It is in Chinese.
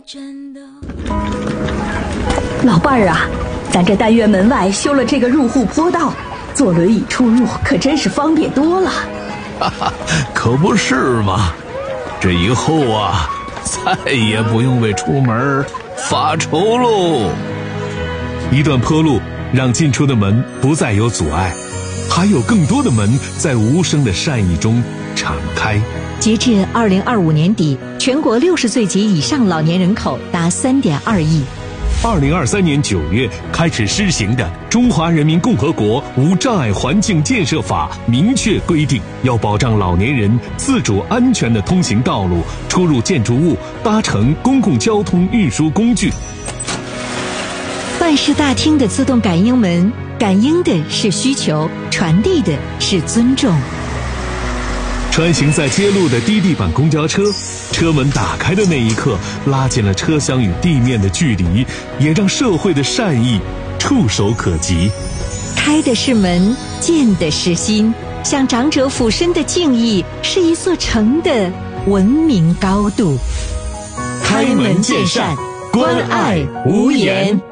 老伴儿啊，咱这单元门外修了这个入户坡道，坐轮椅出入可真是方便多了。 哈哈，可不是嘛，这以后啊，再也不用为出门发愁喽。 一段坡路让进出的门不再有阻碍，还有更多的门在无声的善意中敞开。 截至2025年底，全国60岁及以上老年人口达3.2亿。 2023年9月开始施行的《中华人民共和国无障碍环境建设法》明确规定，要保障老年人自主安全的通行道路、出入建筑物、搭乘公共交通运输工具。 办事大厅的自动感应门，感应的是需求，传递的是尊重。 穿行在街路的低地板公交车，车门打开的那一刻，拉近了车厢与地面的距离，也让社会的善意触手可及。 开的是门，见的是心，向长者俯身的敬意，是一座城的文明高度。 开门见山，关爱无言。